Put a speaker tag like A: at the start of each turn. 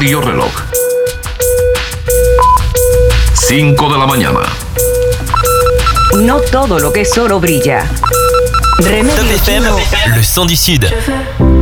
A: Radio Reloj. 5 de la mañana.
B: No todo lo que es oro brilla. Remedio
C: Top FM,
B: Chino.
C: le son du Sud.